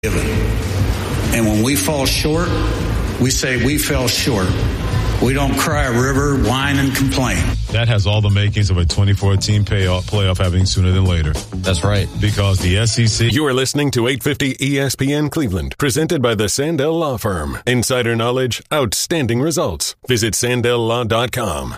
given. And when we fall short, we say we fell short. We don't cry a river, whine, and complain. That has all the makings of a 24-team playoff happening sooner than later. That's right. Because the SEC... You are listening to 850 ESPN Cleveland, presented by the Sandell Law Firm. Insider knowledge, outstanding results. Visit sandellaw.com.